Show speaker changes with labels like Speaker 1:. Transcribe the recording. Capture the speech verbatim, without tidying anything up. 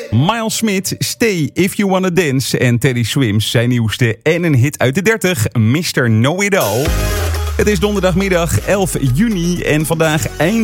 Speaker 1: Miles Smith, Stay If You Wanna Dance en Teddy Swims, zijn nieuwste en een hit uit de dertig, mister Know It All. Het is donderdagmiddag elf juni en vandaag eind